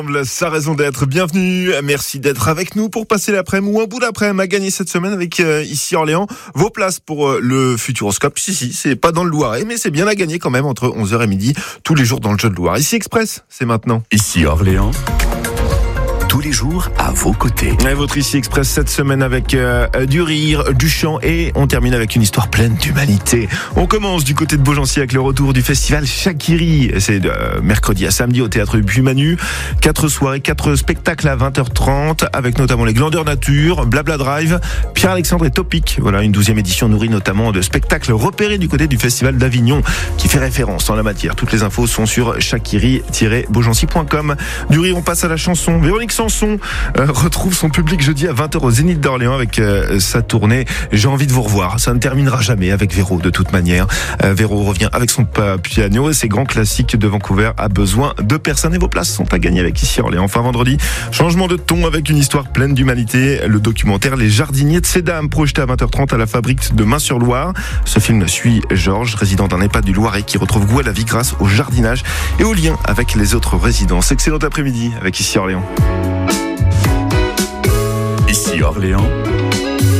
Sa raison d'être, bienvenue, merci d'être avec nous pour passer l'après-midi ou un bout d'après-midi à gagner cette semaine avec ici Orléans vos places pour le Futuroscope. Si, c'est pas dans le Loiret, mais c'est bien à gagner quand même entre 11h et midi tous les jours dans le Jeu de Loire. Ici Express, c'est maintenant. Ici Orléans, tous les jours à vos côtés. Et votre Ici Express cette semaine avec du rire, du chant et on termine avec une histoire pleine d'humanité. On commence du côté de Beaugency avec le retour du festival Shakiri. C'est de mercredi à samedi au théâtre du Puy-Manu. 4 soirées, 4 spectacles à 20h30 avec notamment les Glandeurs Nature, Blabla Drive, Pierre-Alexandre et Topic. Voilà, une 12e édition nourrie notamment de spectacles repérés du côté du festival d'Avignon qui fait référence en la matière. Toutes les infos sont sur shakiri-beaugency.com. Du rire, on passe à la chanson. Véronique Sanson retrouve son public jeudi à 20h au Zénith d'Orléans avec sa tournée J'ai envie de vous revoir. Ça ne terminera jamais avec Véro de toute manière. Véro revient avec son piano et ses grands classiques de Vancouver a besoin de personnes et vos places sont à gagner avec ici Orléans. Enfin vendredi, changement de ton avec une histoire pleine d'humanité. Le documentaire Les Jardiniers de Sédam projeté à 20h30 à la Fabrique de Main-sur-Loire. Ce film suit Georges, résident d'un EHPAD du Loiret qui retrouve goût à la vie grâce au jardinage et au lien avec les autres résidents. Excellent après-midi avec ici Orléans. Ici Orléans,